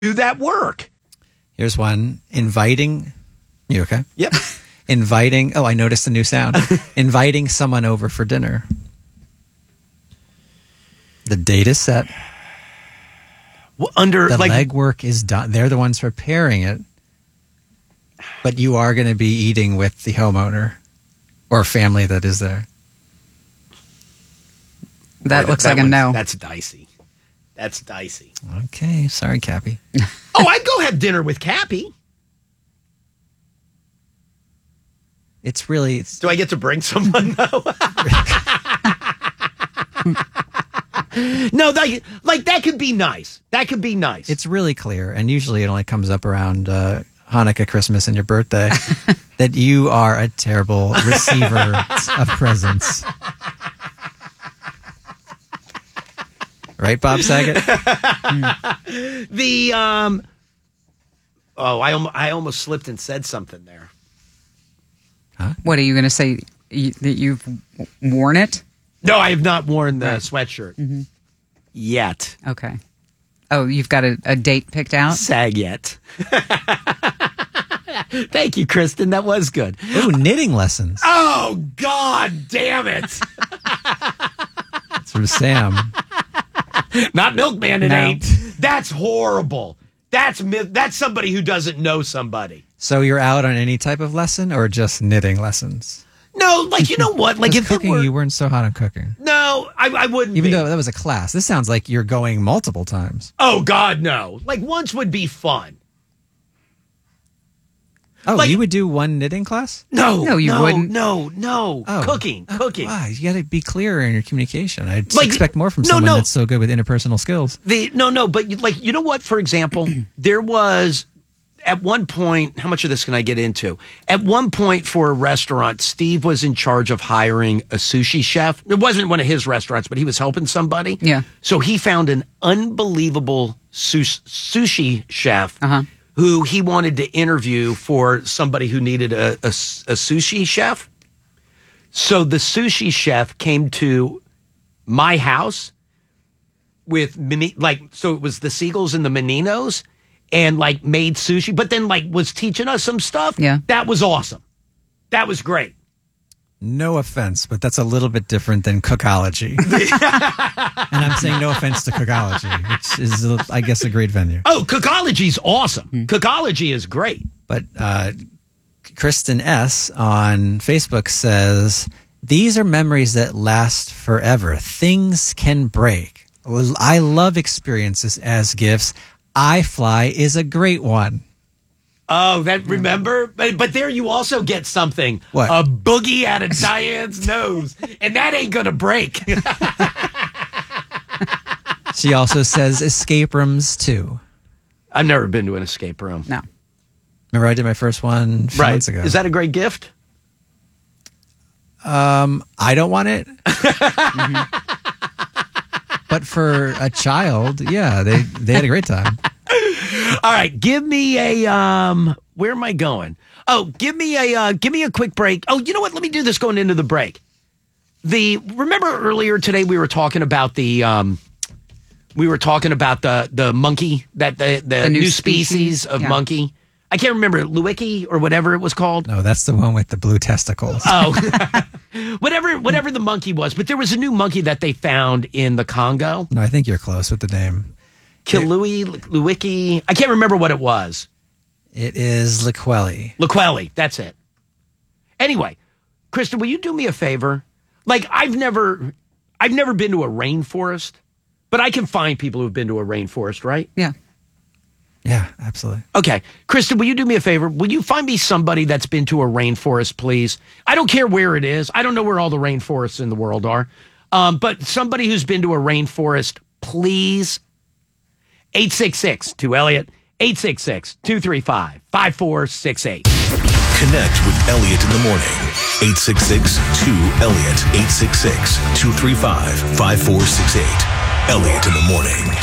do that work. Here's one. Inviting. You okay? Yep. Inviting. Oh, I noticed a new sound. Inviting someone over for dinner. The date is set. Well, The legwork is done. They're the ones preparing it. But you are going to be eating with the homeowner or family that is there. That looks like a no. That's dicey. That's dicey. Okay. Sorry, Cappy. Oh, I'd go have dinner with Cappy. It's really... Do I get to bring someone, though? No, that could be nice. That could be nice. It's really clear, and usually it only comes up around Hanukkah, Christmas, and your birthday, that you are a terrible receiver of presents. Right, Bob Saget? I almost slipped and said something there. Huh? What are you going to say? That you've worn it? No, I have not worn the sweatshirt yet. Okay. Oh, you've got a date picked out? Sag yet. Thank you, Kristen. That was good. Ooh, knitting lessons. Oh, God damn it. It's from Sam. Not Milkman, it No. ain't. That's horrible. That's somebody who doesn't know somebody. So you're out on any type of lesson or just knitting lessons? No, you know what? Like if cooking, it were, you weren't so hot on cooking. No, I wouldn't Even be. though that was a class. This sounds like you're going multiple times. Oh, God, no. Like once would be fun. Oh, you would do one knitting class? No, you wouldn't. No. Oh. Cooking. Wow, you got to be clearer in your communication. I'd Like, expect more from no, someone no. that's so good with interpersonal skills. But you know what? For example, there was at one point. How much of this can I get into? At one point, for a restaurant, Steve was in charge of hiring a sushi chef. It wasn't one of his restaurants, but he was helping somebody. Yeah. So he found an unbelievable sushi chef. Who he wanted to interview for somebody who needed a sushi chef. So the sushi chef came to my house with so it was the Seagulls and the Meninos and made sushi, but then was teaching us some stuff. Yeah. That was awesome. That was great. No offense, but that's a little bit different than cookology. And I'm saying no offense to cookology, which is, I guess, a great venue. Oh, Cookology's awesome. Cookology is great. But Kristen S. on Facebook says, these are memories that last forever. Things can break. I love experiences as gifts. iFly is a great one. Oh, remember? But there you also get something. What? A boogie out of Diane's nose. And that ain't going to break. She also says escape rooms, too. I've never been to an escape room. No. Remember I did my first one a few months ago. Is that a great gift? I don't want it. But for a child, yeah, they had a great time. All right, give me a where am I going? Oh, give me a quick break. Oh, you know what? Let me do this going into the break. Remember earlier today we were talking about the monkey, that the new species of monkey. I can't remember, Lewicki or whatever it was called. No, that's the one with the blue testicles. Oh, whatever the monkey was. But there was a new monkey that they found in the Congo. No, I think you're close with the name. Lewicki. I can't remember what it was. It is Laquelli, that's it. Anyway, Kristen, will you do me a favor? I've never been to a rainforest, but I can find people who've been to a rainforest, right? Yeah. Yeah, absolutely. Okay. Kristen, will you do me a favor? Will you find me somebody that's been to a rainforest, please? I don't care where it is. I don't know where all the rainforests in the world are. But somebody who's been to a rainforest, please. 866-2-ELLIOT, 866-235-5468. Connect with Elliot in the morning. 866-2-ELLIOT, 866-235-5468. Elliot in the morning.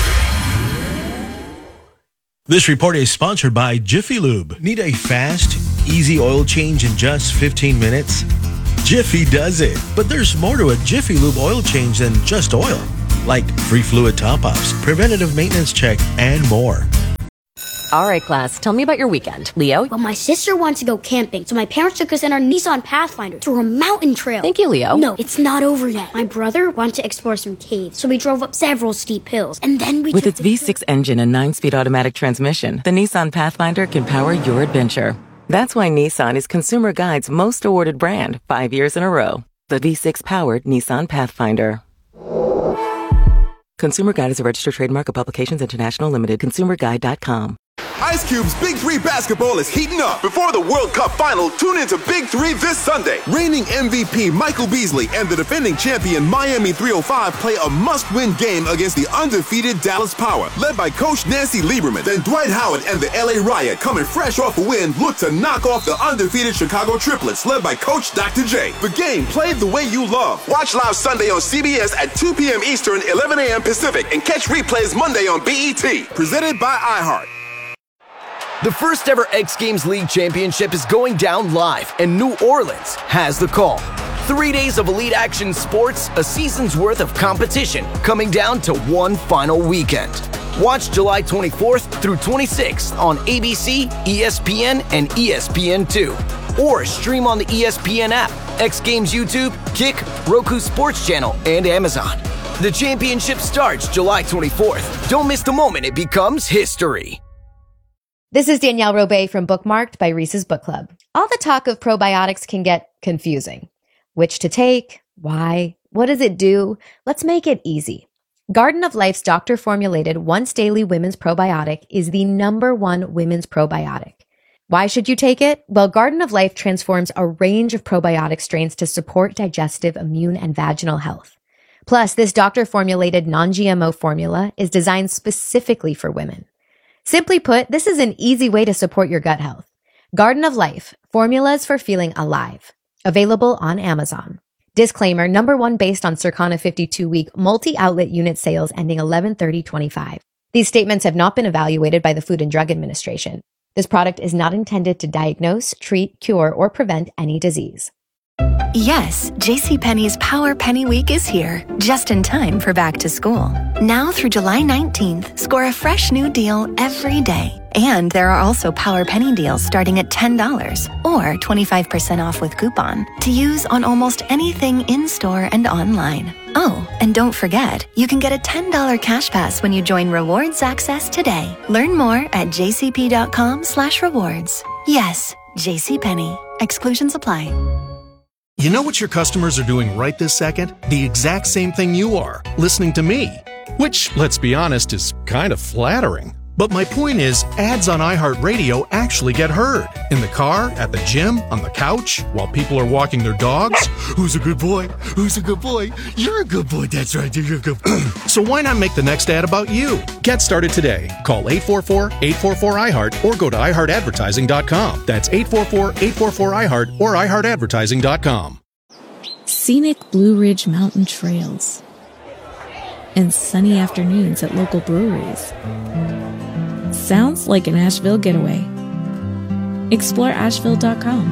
This report is sponsored by Jiffy Lube. Need a fast, easy oil change in just 15 minutes? Jiffy does it. But there's more to a Jiffy Lube oil change than just oil. Like free fluid top-ups, preventative maintenance check, and more. All right, class, tell me about your weekend. Leo? Well, my sister wants to go camping, so my parents took us in our Nissan Pathfinder through a mountain trail. Thank you, Leo. No, it's not over yet. My brother wanted to explore some caves, so we drove up several steep hills, and then we With its V6 engine and 9-speed automatic transmission, the Nissan Pathfinder can power your adventure. That's why Nissan is Consumer Guide's most awarded brand 5 years in a row. The V6-powered Nissan Pathfinder. Consumer Guide is a registered trademark of Publications International Limited. ConsumerGuide.com. Ice Cube's Big 3 basketball is heating up. Before the World Cup final, tune into Big 3 this Sunday. Reigning MVP Michael Beasley and the defending champion Miami 305 play a must-win game against the undefeated Dallas Power, led by Coach Nancy Lieberman. Then Dwight Howard and the LA Riot, coming fresh off a win, look to knock off the undefeated Chicago Triplets, led by Coach Dr. J. The game played the way you love. Watch live Sunday on CBS at 2 p.m. Eastern, 11 a.m. Pacific, and catch replays Monday on BET. Presented by iHeart. The first ever X Games League Championship is going down live, and New Orleans has the call. 3 days of elite action sports, a season's worth of competition, coming down to one final weekend. Watch July 24th through 26th on ABC, ESPN, and ESPN2. Or stream on the ESPN app, X Games YouTube, Kick, Roku Sports Channel, and Amazon. The championship starts July 24th. Don't miss the moment it becomes history. This is Danielle Robay from Bookmarked by Reese's Book Club. All the talk of probiotics can get confusing. Which to take? Why? What does it do? Let's make it easy. Garden of Life's doctor-formulated once-daily women's probiotic is the #1 women's probiotic. Why should you take it? Well, Garden of Life transforms a range of probiotic strains to support digestive, immune, and vaginal health. Plus, this doctor-formulated non-GMO formula is designed specifically for women. Simply put, this is an easy way to support your gut health. Garden of Life, formulas for feeling alive. Available on Amazon. Disclaimer, #1 based on Circana 52-week multi-outlet unit sales ending 11/30/25. These statements have not been evaluated by the Food and Drug Administration. This product is not intended to diagnose, treat, cure, or prevent any disease. Yes, JCPenney's Power Penny Week is here, just in time for back to school. Now through July 19th, score a fresh new deal every day. And there are also Power Penny deals starting at $10 or 25% off with coupon to use on almost anything in-store and online. Oh, and don't forget, you can get a $10 cash pass when you join Rewards Access today. Learn more at jcp.com/rewards. Yes, JCPenney. Exclusions apply. You know what your customers are doing right this second? The exact same thing you are, listening to me. Which, let's be honest, is kind of flattering. But my point is, ads on iHeartRadio actually get heard. In the car, at the gym, on the couch, while people are walking their dogs. Who's a good boy? Who's a good boy? You're a good boy, that's right, you're a good boy. So why not make the next ad about you? Get started today. Call 844-844-iHeart or go to iHeartAdvertising.com. That's 844-844-iHeart or iHeartAdvertising.com. Scenic Blue Ridge Mountain trails and sunny afternoons at local breweries. Sounds like an Asheville getaway. Explore Asheville.com.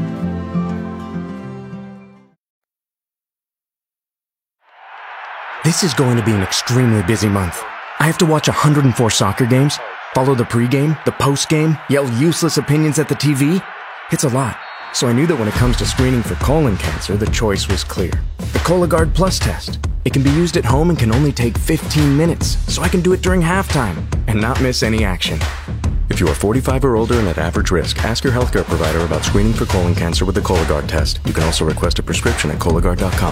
This is going to be an extremely busy month. I have to watch 104 soccer games, follow the pregame, the postgame, yell useless opinions at the TV. It's a lot. So I knew that when it comes to screening for colon cancer, the choice was clear. The Cologuard Plus test. It can be used at home and can only take 15 minutes, so I can do it during halftime and not miss any action. If you are 45 or older and at average risk, ask your healthcare provider about screening for colon cancer with the Cologuard test. You can also request a prescription at Cologuard.com.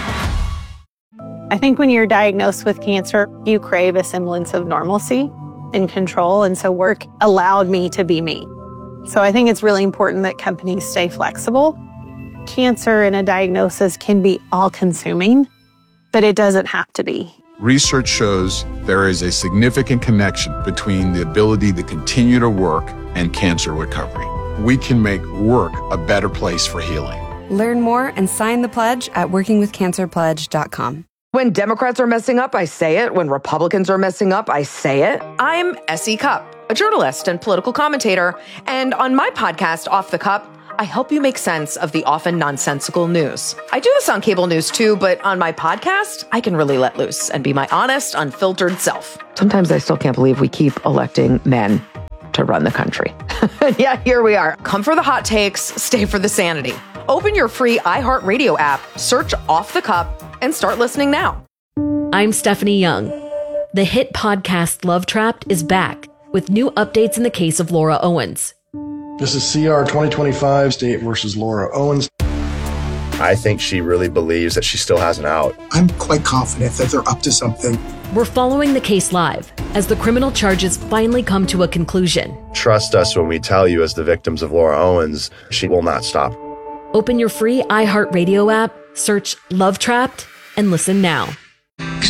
I think when you're diagnosed with cancer, you crave a semblance of normalcy and control, and so work allowed me to be me. So I think it's really important that companies stay flexible. Cancer and a diagnosis can be all-consuming, but it doesn't have to be. Research shows there is a significant connection between the ability to continue to work and cancer recovery. We can make work a better place for healing. Learn more and sign the pledge at workingwithcancerpledge.com. When Democrats are messing up, I say it. When Republicans are messing up, I say it. I'm S.E. Cupp, a journalist and political commentator. And on my podcast, Off the Cup, I help you make sense of the often nonsensical news. I do this on cable news too, but on my podcast, I can really let loose and be my honest, unfiltered self. Sometimes I still can't believe we keep electing men. to run the country. Yeah, here we are. Come for the hot takes, stay for the sanity. Open your free iHeartRadio app, search Off the Cup, and start listening now. I'm Stephanie Young. The hit podcast Love Trapped is back with new updates in the case of Laura Owens. This is CR 2025, State versus Laura Owens. I think she really believes that she still has an out. I'm quite confident that they're up to something. We're following the case live as the criminal charges finally come to a conclusion. Trust us when we tell you, as the victims of Laura Owens, she will not stop. Open your free iHeartRadio app, search Love Trapped, and listen now.